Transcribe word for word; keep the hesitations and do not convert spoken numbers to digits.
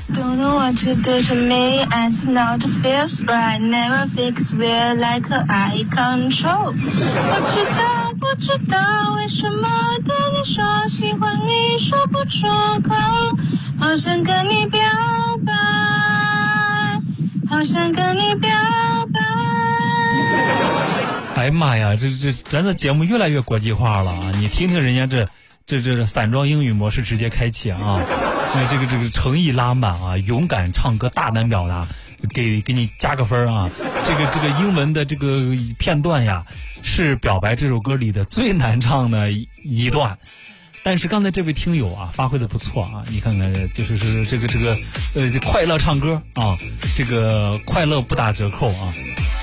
Don't know what to do to me, and now it feels right. Never fix feel like I control. 不知道，不知道为什么对你说喜欢你说不出口，好想跟你表白，好想跟你表白。 哎呀妈呀，这这咱的节目越来越国际化了啊！你听听人家这这这散装英语模式直接开启啊！那这个这个诚意拉满啊，勇敢唱歌，大胆表达，给给你加个分啊！这个这个英文的这个片段呀，是表白这首歌里的最难唱的一段。但是刚才这位听友啊，发挥的不错啊！你看看，就是是这个这个呃快乐唱歌啊，这个快乐不打折扣啊！